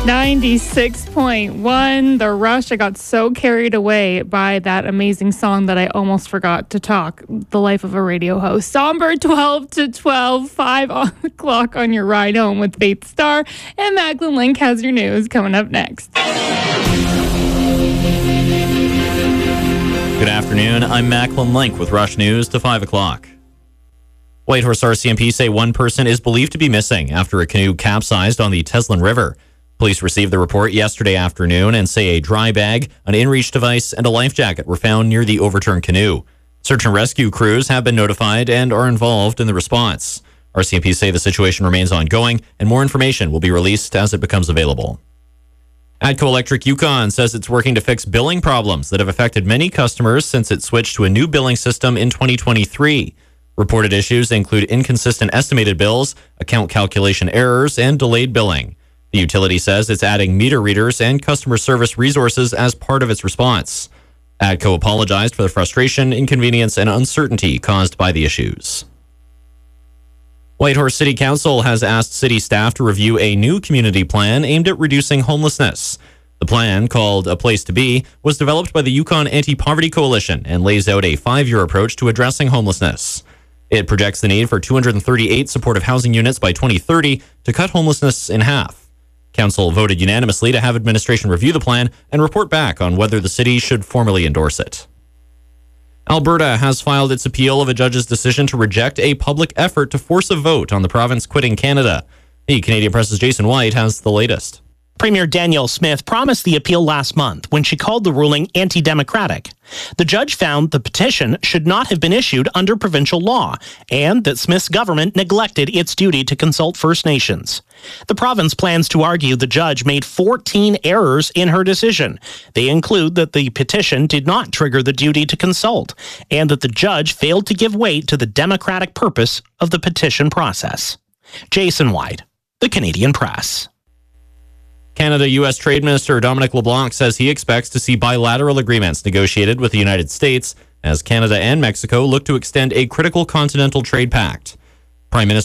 96.1, The Rush. I got so carried away by that amazing song that I almost forgot to talk. The life of a radio host. Somber 12 to 12, 5 o'clock on your ride home with Faith Starr. And Macklin Link has your news coming up next. Good afternoon. I'm Macklin Link with Rush News to 5 o'clock. Whitehorse RCMP say one person is believed to be missing after a canoe capsized on the Teslin River. Police received the report yesterday afternoon and say a dry bag, an inReach device, and a life jacket were found near the overturned canoe. Search and rescue crews have been notified and are involved in the response. RCMP say the situation remains ongoing and more information will be released as it becomes available. ATCO Electric Yukon says it's working to fix billing problems that have affected many customers since it switched to a new billing system in 2023. Reported issues include inconsistent estimated bills, account calculation errors, and delayed billing. The utility says it's adding meter readers and customer service resources as part of its response. ATCO apologized for the frustration, inconvenience, and uncertainty caused by the issues. Whitehorse City Council has asked city staff to review a new community plan aimed at reducing homelessness. The plan, called A Place to Be, was developed by the Yukon Anti-Poverty Coalition and lays out a 5-year approach to addressing homelessness. It projects the need for 238 supportive housing units by 2030 to cut homelessness in half. Council voted unanimously to have administration review the plan and report back on whether the city should formally endorse it. Alberta has filed its appeal of a judge's decision to reject a public effort to force a vote on the province quitting Canada. The Canadian Press's Jason White has the latest. Premier Danielle Smith promised the appeal last month when she called the ruling anti-democratic. The judge found the petition should not have been issued under provincial law and that Smith's government neglected its duty to consult First Nations. The province plans to argue the judge made 14 errors in her decision. They include that the petition did not trigger the duty to consult and that the judge failed to give weight to the democratic purpose of the petition process. Jason White, the Canadian Press. Canada-U.S. Trade Minister Dominic LeBlanc says he expects to see bilateral agreements negotiated with the United States as Canada and Mexico look to extend a critical continental trade pact. Prime Minister